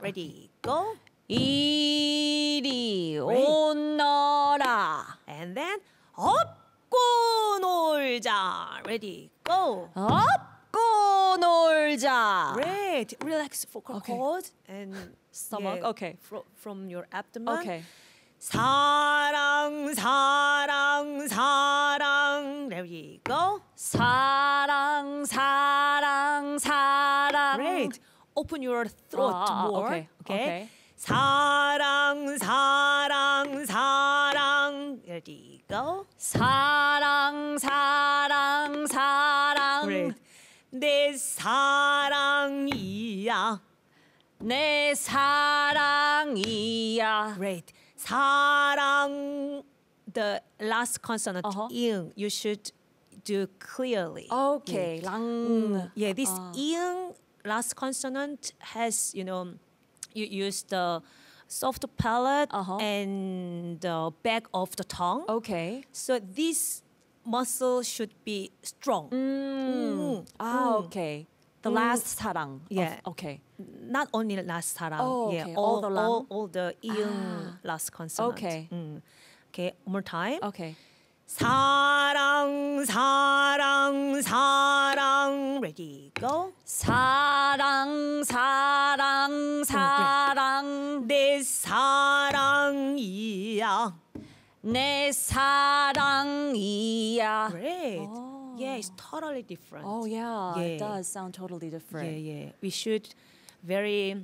Ready, go. 이리 오너라. And then 업고 놀자. Ready, go. 업고 놀자. Great. Relax for Okay. cord and Stomach. Okay. From your abdomen. Okay. 사랑 사랑 사랑. Ready, go. 사랑 사랑 사랑. Great. Open your throat more. Okay. 사랑 사랑 사랑. Ready, go. 사랑 사랑 사랑. Great. 내 사랑이야. 내 사랑이야. Great. 사랑. The last consonant ing you should do clearly. Okay. 랑. Yeah, this ing last consonant has, you use the soft palate and the back of the tongue. Okay. So this muscle should be strong. Okay. The last 사랑. Yeah. Okay. Not only last 사랑. Oh, yeah, okay. All the 랑? all the ing last consonant. Okay. Okay, one more time. Okay. 사랑 사랑 사랑. Ready, go. 사랑 사랑 사랑. 내 사랑이야. 내 사랑이야. Great. Yeah, it's totally different. Oh yeah, it Yeah. does sound totally different. Yeah. We should very,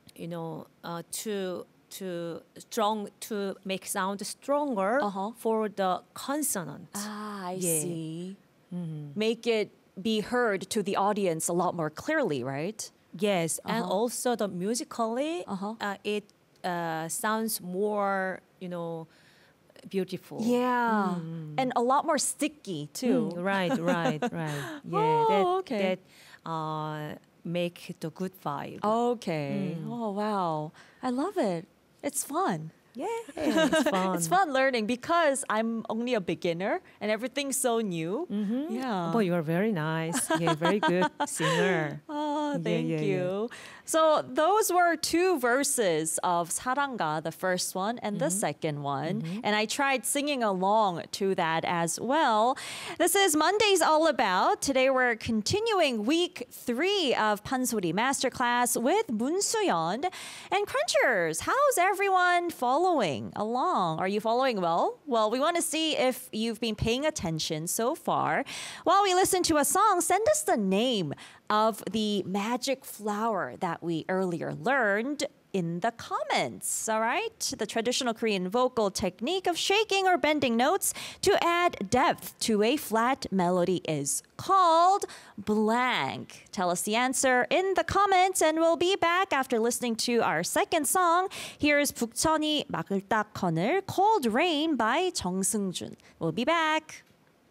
to strong to make sound stronger for the consonant. I Yeah. see. Make it be heard to the audience a lot more clearly, right? Yes, and also the musically, it sounds more, beautiful. Yeah, and a lot more sticky too. Right. Yeah, okay. that make the good vibe. Okay. Oh wow, I love it. It's fun. Yeah, it's fun. It's fun learning because I'm only a beginner and everything's so new. Yeah. But you are very nice. Yeah, very good singer. Oh, thank yeah. you. So those were two verses of 사랑가, the first one and the second one. And I tried singing along to that as well. This is Monday's All About. Today we're continuing week 3 of Pansori Masterclass with Moon Soo-yeon. And Crunchers, how's everyone following along? Are you following well? Well, we want to see if you've been paying attention so far. While we listen to a song, send us the name of the magic flower that we earlier learned in the comments, all right? The traditional Korean vocal technique of shaking or bending notes to add depth to a flat melody is called blank. Tell us the answer in the comments and we'll be back after listening to our second song. Here's 북천이 막을 딱 거늘 Cold Rain by 정승준. We'll be back.